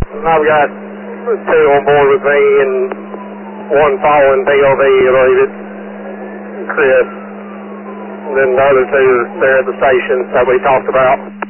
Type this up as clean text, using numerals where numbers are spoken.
I've got two on board with me and one following POV, I believe it's Chris. And then the other two, they're at the station that we talked about.